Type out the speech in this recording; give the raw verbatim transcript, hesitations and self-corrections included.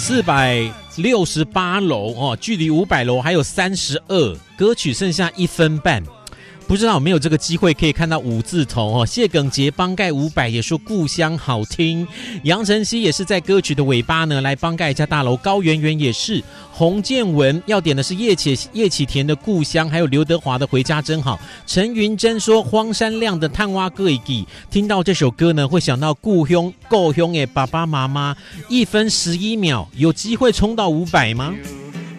四百六十八楼哦，距离五百楼还有三十二，歌曲剩下一分半。不知道有没有这个机会可以看到五字头哦？谢耿杰帮盖伍佰也说故乡好听，杨晨曦也是在歌曲的尾巴呢来帮盖一家大楼，高圆圆也是，洪建文要点的是叶启叶启田的故乡，还有刘德华的回家真好。陈云珍说荒山亮的探蛙歌一记，听到这首歌呢会想到故乡故乡的爸爸妈妈。一分十一秒，有机会冲到五百吗？